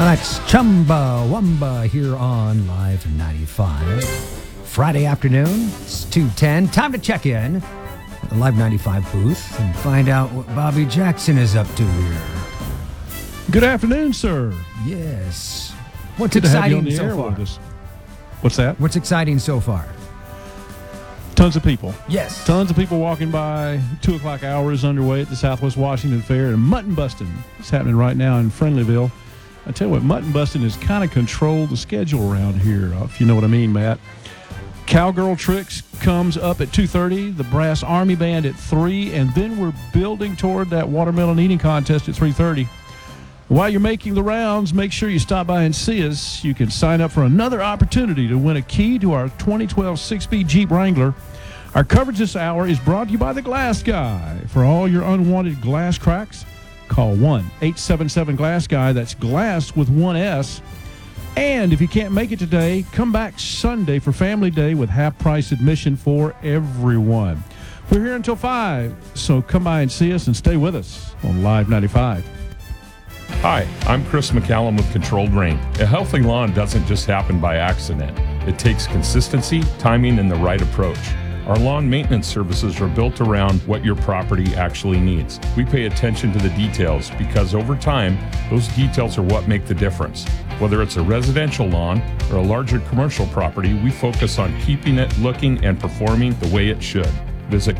That's Chumbawamba here on Live 95. Friday afternoon, it's 2:10. Time to check in at the Live 95 booth and find out what Bobby Jackson is up to here. Good afternoon, sir. Yes. What's Good exciting to have you on the so air far? with us. What's that? What's exciting so far? Tons of people. Yes. Tons of people walking by. 2 o'clock hour is underway at the Southwest Washington Fair, and mutton busting is happening right now in Friendlyville. I tell you what, mutton busting has kind of controlled the schedule around here, if you know what I mean, Matt. Cowgirl Tricks comes up at 2:30, the Brass Army Band at 3, and then we're building toward that watermelon eating contest at 3:30. While you're making the rounds, make sure you stop by and see us. You can sign up for another opportunity to win a key to our 2012 6-speed Jeep Wrangler. Our coverage this hour is brought to you by The Glass Guy. For all your unwanted glass cracks, call 1-877-GLASS-GUY. That's glass with one S. And if you can't make it today, come back Sunday for Family Day with half-price admission for everyone. We're here until 5, so come by and see us and stay with us on Live 95. Hi, I'm Chris McCallum with Controlled Rain. A healthy lawn doesn't just happen by accident. It takes consistency, timing, and the right approach. Our lawn maintenance services are built around what your property actually needs. We pay attention to the details because over time, those details are what make the difference. Whether it's a residential lawn or a larger commercial property, we focus on keeping it looking and performing the way it should. Visit